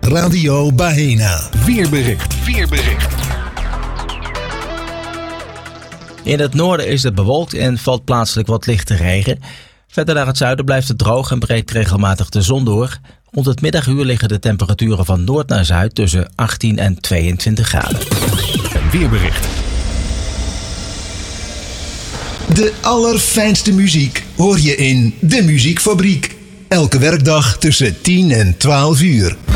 Radio Baena. Weerbericht. In het noorden is het bewolkt en valt plaatselijk wat lichte regen. Verder naar het zuiden blijft het droog en breekt regelmatig de zon door. Rond het middaguur liggen de temperaturen van noord naar zuid tussen 18 en 22 graden. Een weerbericht. De allerfijnste muziek hoor je in De Muziekfabriek. Elke werkdag tussen 10 en 12 uur.